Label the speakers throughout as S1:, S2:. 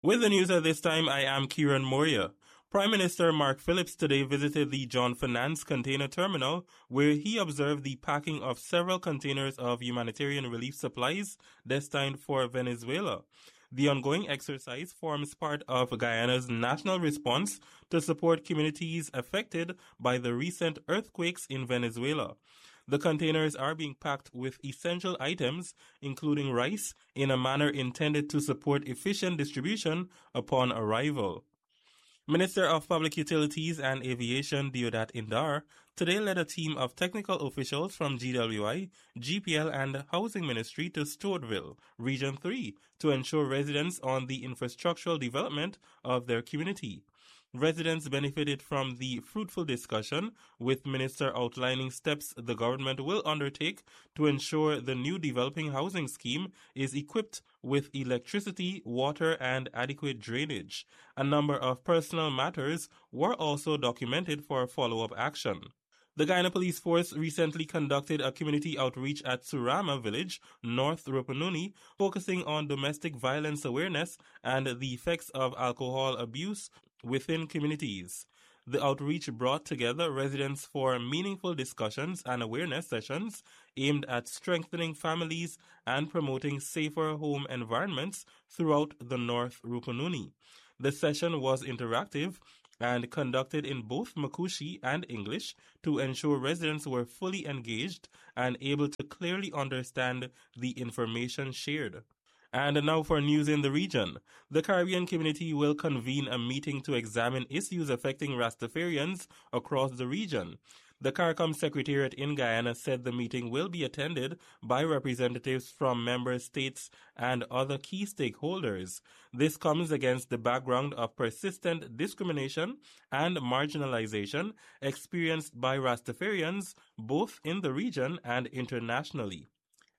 S1: With the news at this time, I am Kieran Moria. Prime Minister Mark Phillips today visited the John Finance Container Terminal, where he observed the packing of several containers of humanitarian relief supplies destined for Venezuela. The ongoing exercise forms part of Guyana's national response to support communities affected by the recent earthquakes in Venezuela. The containers are being packed with essential items, including rice, in a manner intended to support efficient distribution upon arrival. Minister of Public Utilities and Aviation Deodat Indar today led a team of technical officials from GWI, GPL and Housing Ministry to Stewartville, Region 3, to ensure residents on the infrastructural development of their community. Residents benefited from the fruitful discussion, with Minister outlining steps the government will undertake to ensure the new developing housing scheme is equipped with electricity, water, and adequate drainage. A number of personal matters were also documented for follow-up action. The Guyana Police Force recently conducted a community outreach at Surama Village, North Rupununi, focusing on domestic violence awareness and the effects of alcohol abuse within communities. The outreach brought together residents for meaningful discussions and awareness sessions aimed at strengthening families and promoting safer home environments throughout the North Rupununi. The session was interactive and conducted in both Makushi and English to ensure residents were fully engaged and able to clearly understand the information shared. And now for news in the region. The Caribbean community will convene a meeting to examine issues affecting Rastafarians across the region. The CARICOM Secretariat in Guyana said the meeting will be attended by representatives from member states and other key stakeholders. This comes against the background of persistent discrimination and marginalization experienced by Rastafarians both in the region and internationally.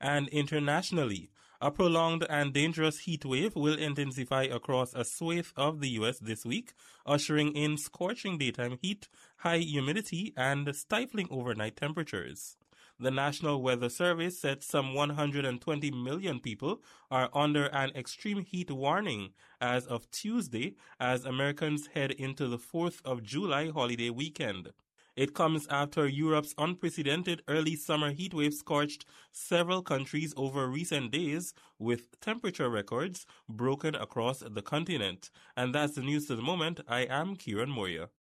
S1: A prolonged and dangerous heat wave will intensify across a swathe of the U.S. this week, ushering in scorching daytime heat, high humidity, and stifling overnight temperatures. The National Weather Service said some 120 million people are under an extreme heat warning as of Tuesday as Americans head into the 4th of July holiday weekend. It comes after Europe's unprecedented early summer heatwave scorched several countries over recent days, with temperature records broken across the continent. And that's the news to the moment. I am Kieran Moria.